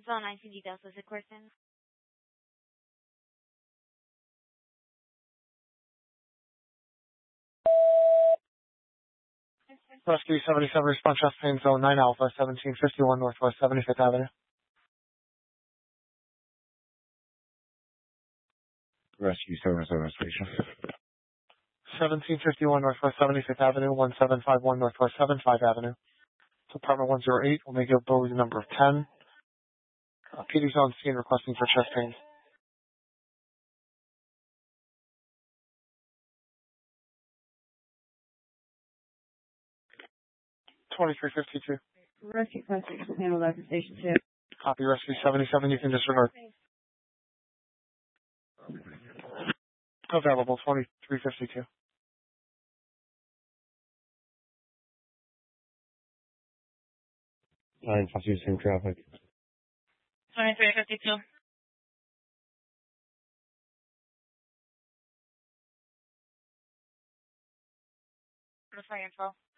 Zona IC details is a question. Rescue 77 response chest pain zone 9 Alpha 1751 Northwest 75th Avenue. Rescue service station. 1751 Northwest 75th Avenue, 1751 Northwest 75th Avenue. Department 108 will make a building number of 10. PD's on scene requesting for chest pains. 2352. Rescue Classics will handle that for Station 2. Copy Rescue 77, you can disregard. Available 2352. 952, same traffic. 2352. For info.